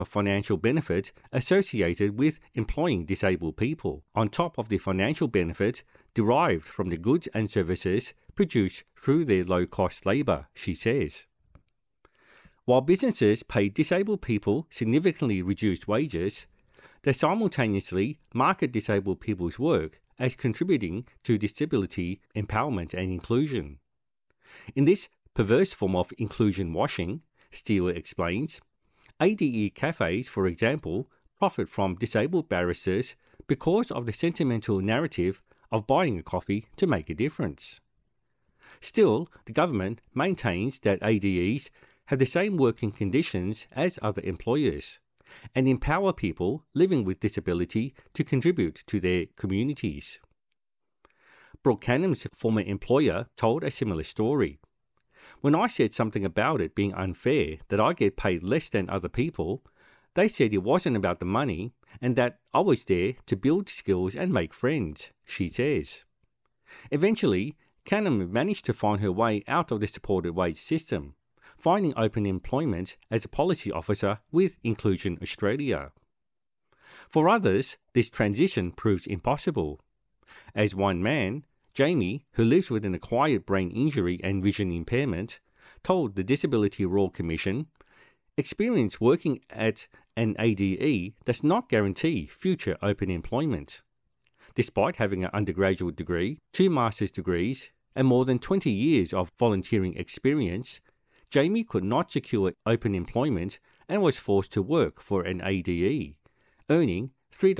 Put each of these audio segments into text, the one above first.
a financial benefit associated with employing disabled people, on top of the financial benefit derived from the goods and services produced through their low-cost labour, she says. While businesses pay disabled people significantly reduced wages, they simultaneously market disabled people's work as contributing to disability empowerment and inclusion. In this perverse form of inclusion washing, Steele explains, ADE cafes, for example, profit from disabled barristers because of the sentimental narrative of buying a coffee to make a difference. Still, the government maintains that ADEs have the same working conditions as other employers and empower people living with disability to contribute to their communities. Brooke Canham's former employer told a similar story. When I said something about it being unfair that I get paid less than other people, they said it wasn't about the money and that I was there to build skills and make friends, she says. Eventually, Canham managed to find her way out of the supported wage system, finding open employment as a policy officer with Inclusion Australia. For others, this transition proves impossible. As one man, Jamie, who lives with an acquired brain injury and vision impairment, told the Disability Royal Commission, experience working at an ADE does not guarantee future open employment. Despite having an undergraduate degree, 2 master's degrees, and more than 20 years of volunteering experience, Jamie could not secure open employment and was forced to work for an ADE, earning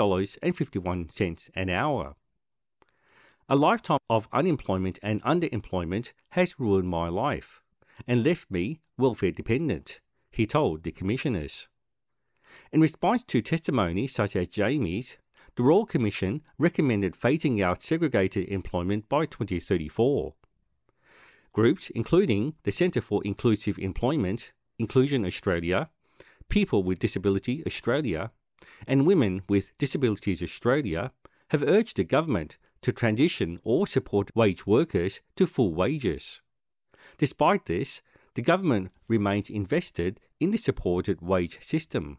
$3.51 an hour. A lifetime of unemployment and underemployment has ruined my life and left me welfare dependent, he told the commissioners. In response to testimonies such as Jamie's, the Royal Commission recommended phasing out segregated employment by 2034. Groups including the Centre for Inclusive Employment, Inclusion Australia, People with Disability Australia, and Women with Disabilities Australia have urged the government to transition all support wage workers to full wages. Despite this, the government remains invested in the supported wage system.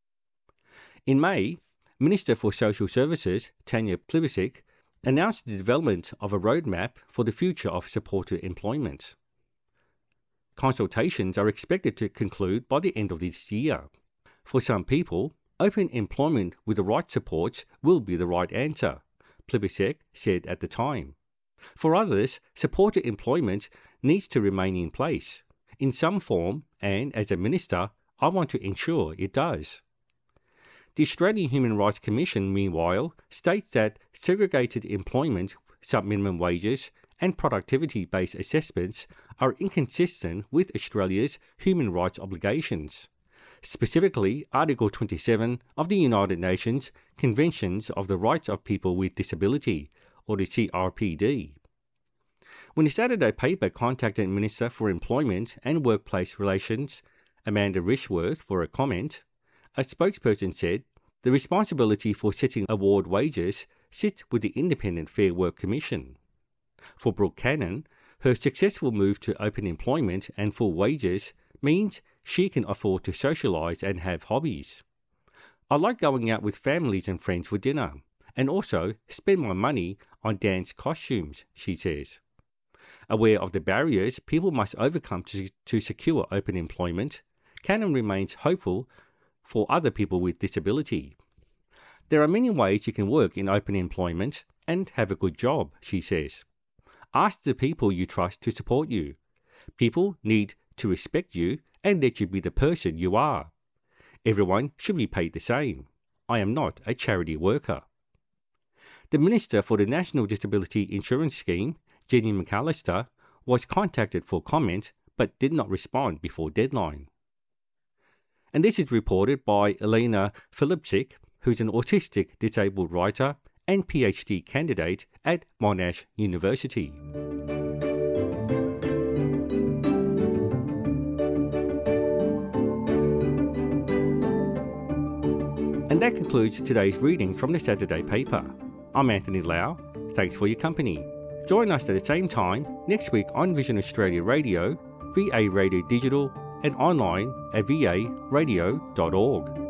In May, Minister for Social Services, Tanya Plibersek, announced the development of a roadmap for the future of supported employment. Consultations are expected to conclude by the end of this year. For some people, open employment with the right supports will be the right answer, Plibersek said at the time. For others, supported employment needs to remain in place, in some form, and as a minister, I want to ensure it does. The Australian Human Rights Commission, meanwhile, states that segregated employment, sub-minimum wages, and productivity-based assessments are inconsistent with Australia's human rights obligations, specifically Article 27 of the United Nations Conventions of the Rights of People with Disability, or the CRPD. When the Saturday paper contacted Minister for Employment and Workplace Relations, Amanda Rishworth, for a comment, a spokesperson said, the responsibility for setting award wages sits with the Independent Fair Work Commission. For Brooke Canham, her successful move to open employment and full wages means she can afford to socialise and have hobbies. I like going out with families and friends for dinner, and also spend my money on dance costumes, she says. Aware of the barriers people must overcome to secure open employment, Canham remains hopeful for other people with disability. There are many ways you can work in open employment and have a good job, she says. Ask the people you trust to support you. People need to respect you and let you be the person you are. Everyone should be paid the same. I am not a charity worker. The Minister for the National Disability Insurance Scheme, Jenny McAllister, was contacted for comment but did not respond before deadline. And this is reported by Elena Filipczyk, who's an autistic disabled writer and PhD candidate at Monash University. And that concludes today's readings from the Saturday paper. I'm Anthony Lau. Thanks for your company. Join us at the same time next week on Vision Australia Radio, VA Radio Digital, and online at varadio.org.